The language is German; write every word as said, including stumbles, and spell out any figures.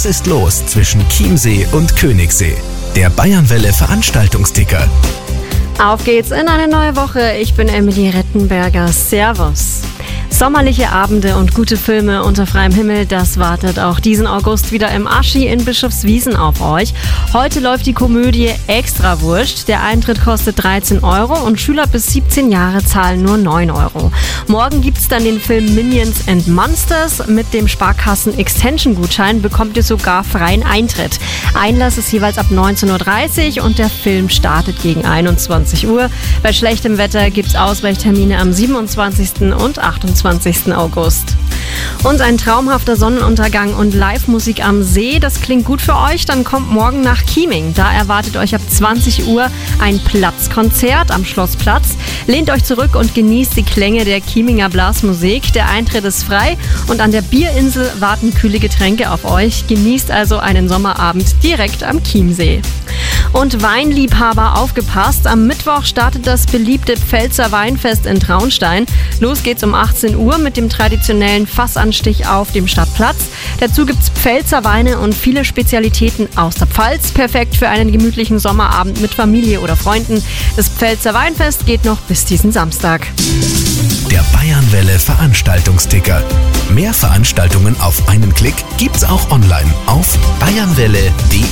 Was ist los zwischen Chiemsee und Königssee? Der Bayernwelle Veranstaltungsticker. Auf geht's in eine neue Woche. Ich bin Emily Rettenberger. Servus. Sommerliche Abende und gute Filme unter freiem Himmel, das wartet auch diesen August wieder im Aschi in Bischofswiesen auf euch. Heute läuft die Komödie Extrawurst. Der Eintritt kostet dreizehn Euro und Schüler bis siebzehn Jahre zahlen nur neun Euro. Morgen gibt's dann den Film Minions and Monsters. Mit dem Sparkassen-Extension-Gutschein bekommt ihr sogar freien Eintritt. Einlass ist jeweils ab neunzehn Uhr dreißig und der Film startet gegen einundzwanzig Uhr. Bei schlechtem Wetter gibt's Ausweichtermine am siebenundzwanzigsten und achtundzwanzigsten August. Und ein traumhafter Sonnenuntergang und Live-Musik am See, das klingt gut für euch, dann kommt morgen nach Chieming. Da erwartet euch ab zwanzig Uhr ein Platzkonzert am Schlossplatz. Lehnt euch zurück und genießt die Klänge der Chieminger Blasmusik. Der Eintritt ist frei und an der Bierinsel warten kühle Getränke auf euch. Genießt also einen Sommerabend direkt am Chiemsee. Und Weinliebhaber, aufgepasst! Am Mittwoch startet das beliebte Pfälzer Weinfest in Traunstein. Los geht's um achtzehn Uhr mit dem traditionellen Fassanstich auf dem Stadtplatz. Dazu gibt's Pfälzer Weine und viele Spezialitäten aus der Pfalz. Perfekt für einen gemütlichen Sommerabend mit Familie oder Freunden. Das Pfälzer Weinfest geht noch bis diesen Samstag. Der Bayernwelle Veranstaltungsticker. Mehr Veranstaltungen auf einen Klick gibt's auch online auf bayernwelle punkt de.